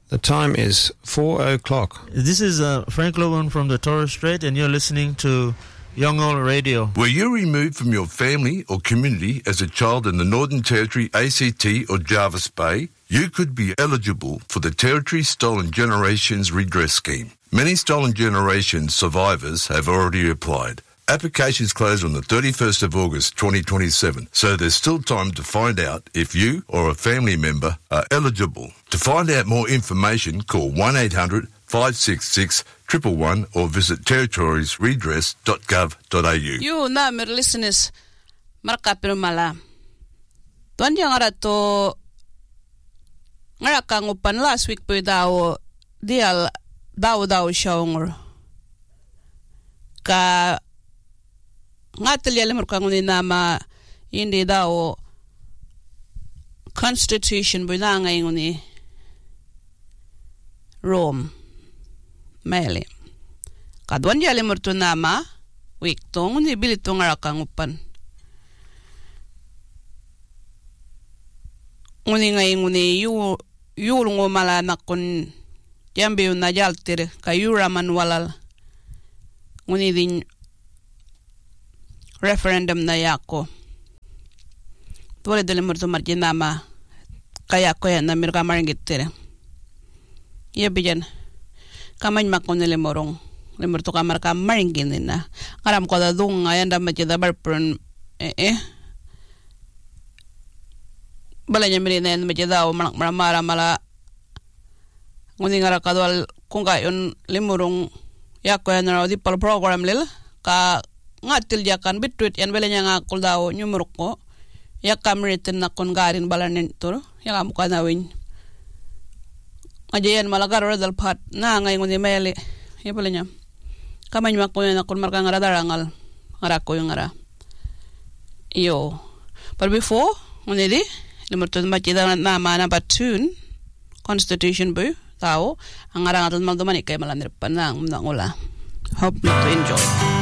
The time is 4:00. This is Frank Logan from the Torres Strait, and you're listening to Young Old Radio. Were you removed from your family or community as a child in the Northern Territory, ACT or Jervis Bay? You could be eligible for the Territory Stolen Generations Redress Scheme. Many Stolen Generations survivors have already applied. Applications close on the 31st of August 2027, so there's still time to find out if you or a family member are eligible. To find out more information, call 1-800-566-111 or visit territoriesredress.gov.au. You na mer listeners markapir mala. Tuan yang ara to ngara kang upan last week po daw dial daw shawngor. Ka ngatel yalemur kang ni nama hindi daw constitution bina ngayon ni Rome mele kadwan yalemur to nama week tong ni bilito ngarakang upan nguni ngayon ni yulungo malana kun yambe na jaltir kayura manwalal nguni din referendum na yako. Tuwala dali mo ito marginama kaya ko yan na mirka maringitir. Iya bijan kamay makon nila morong limurto ka marka maringin na. Karam ko da dung ayan da matida barpron bala niya mirina yan matida o maramara mala nguning ara kadwal kung kayon limurong yako yan na di pal program lil ka ngatil jakan bitwit yan belanya ngakul daw nyumuruk ko yakam ritin na kon garin balanin to yakam ka nawin ajayan malagar dal pat na ngay ngundi mele ya belanya kamay makko na kon marka ngara darangal ngara ko yung ngara iyo but before ngundi di limurto machida na mana batun constitution bu tao ang ngara ngatol magdumani kay malanir panang ngula hope you to enjoy.